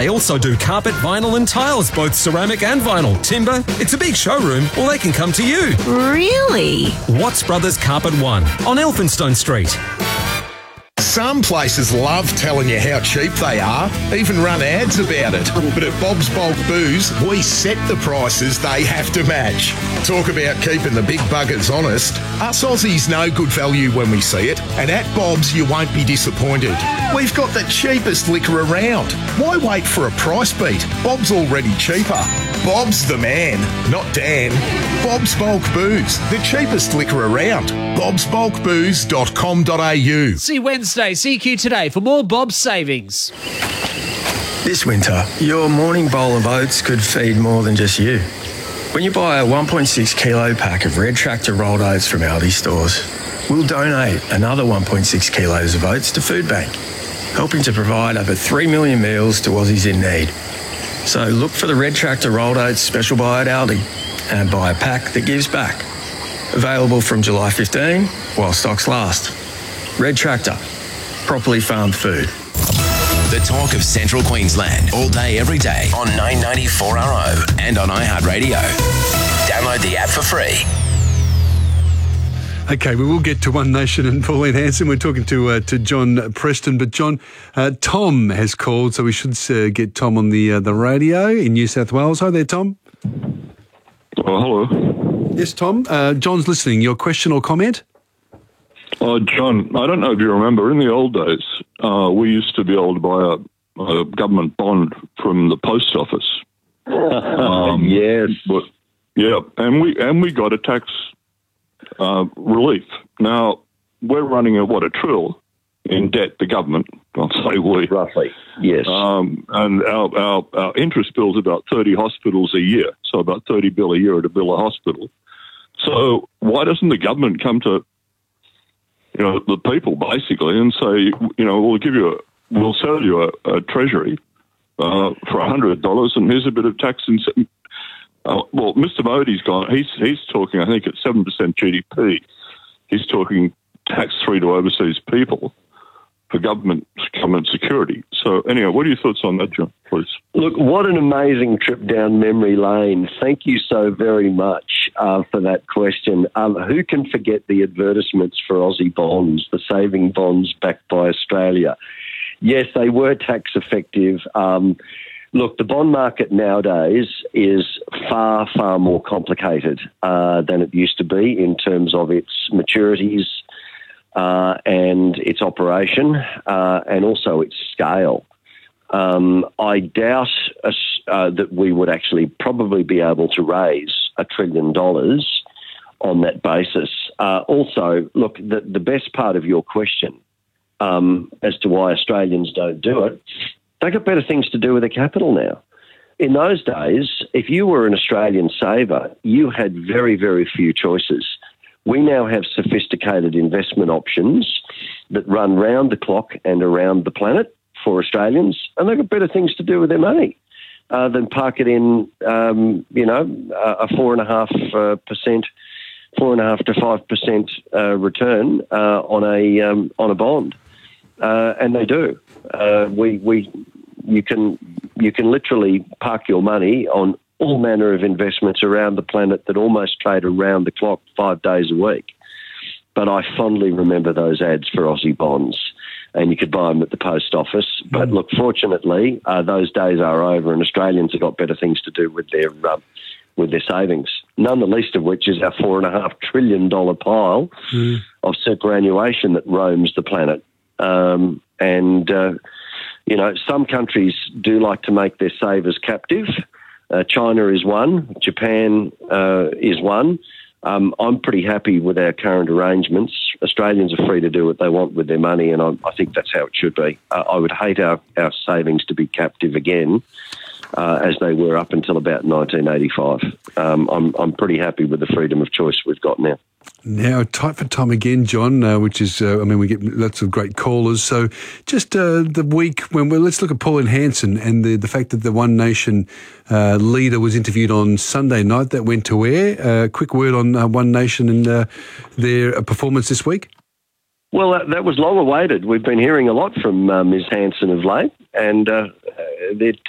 They also do carpet, vinyl and tiles, both ceramic and vinyl. Timber, it's a big showroom, or they can come to you. Really? Watts Brothers Carpet One on Elphinstone Street. Some places love telling you how cheap they are, even run ads about it. But at Bob's Bulk Booze, we set the prices they have to match. Talk about keeping the big buggers honest. Us Aussies know good value when we see it, and at Bob's you won't be disappointed. We've got the cheapest liquor around. Why wait for a price beat? Bob's already cheaper. Bob's the man, not Dan. Bob's Bulk Booze, the cheapest liquor around. bobsbulkbooze.com.au. See Wednesday, CQ Today for more Bob's savings. This winter, your morning bowl of oats could feed more than just you. When you buy a 1.6 kilo pack of Red Tractor rolled oats from Aldi stores, we'll donate another 1.6 kilos of oats to Food Bank, helping to provide over 3 million meals to Aussies in need. So look for the Red Tractor rolled oats special buy at Aldi and buy a pack that gives back. Available from July 15 while stocks last. Red Tractor, properly farmed food. The talk of Central Queensland, all day, every day on 994RO and on iHeartRadio. Download the app for free. Okay, we will get to One Nation and Pauline Hanson. We're talking to John Preston, but John, Tom has called, so we should get Tom on the radio in New South Wales. Hi there, Tom. Oh, hello. Yes, Tom. John's listening. Your question or comment? Oh, John, I don't know if you remember, in the old days, we used to be able to buy a government bond from the post office. Yes. But, yeah, and we got a tax relief. Now, we're running a trill in debt, the government, I'll say we. Roughly, yes. And our interest bill's about 30 hospitals a year, so about 30 bill a year to bill a hospital. So why doesn't the government come to the people basically and say, we'll sell you a treasury for $100 and here's a bit of tax incentive. Well, Mr. Modi's gone. He's talking, I think, at 7% GDP. He's talking tax-free to overseas people for government security. So anyway, what are your thoughts on that, John, please? Look, what an amazing trip down memory lane. Thank you so very much for that question. Who can forget the advertisements for Aussie bonds, the saving bonds backed by Australia? Yes, they were tax effective. Look, the bond market nowadays is far, far more complicated than it used to be in terms of its maturities, and its operation, and also its scale. I doubt that we would actually probably be able to raise $1 trillion on that basis. Also, look, the best part of your question as to why Australians don't do it, they've got better things to do with their capital now. In those days, if you were an Australian saver, you had very, very few choices. We now have sophisticated investment options that run round the clock and around the planet for Australians, and they've got better things to do with their money than park it in, a 4.5% to 5% return on a bond, and they do. You can literally park your money on all manner of investments around the planet that almost trade around the clock 5 days a week. But I fondly remember those ads for Aussie bonds, and you could buy them at the post office. But look, fortunately, those days are over, and Australians have got better things to do with their savings. None the least of which is our $4.5 trillion pile of superannuation that roams the planet. Some countries do like to make their savers captive. China is one. Japan is one. I'm pretty happy with our current arrangements. Australians are free to do what they want with their money, and I think that's how it should be. I would hate our savings to be captive again, as they were up until about 1985. I'm pretty happy with the freedom of choice we've got now. Now, tight for time again, John, which is, we get lots of great callers. So just the week let's look at Pauline Hanson and the fact that the One Nation leader was interviewed on Sunday night. That went to air. Quick word on One Nation and their performance this week. Well, that was long awaited. We've been hearing a lot from Ms. Hanson of late, and